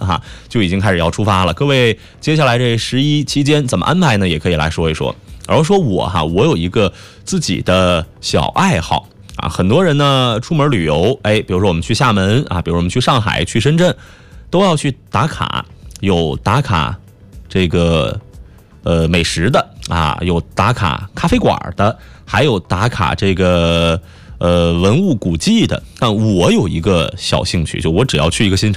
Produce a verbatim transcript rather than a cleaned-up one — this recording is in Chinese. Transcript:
哈，就已经开始要出发了。各位接下来这十一期间怎么安排呢？也可以来说一说。而说我哈，我有一个自己的小爱好啊，很多人呢出门旅游，哎，比如说我们去厦门啊，比如我们去上海、去深圳，都要去打卡，有打卡这个呃美食的啊，有打卡咖啡馆的，还有打卡这个呃文物古迹的。但我有一个小兴趣，就我只要去一个新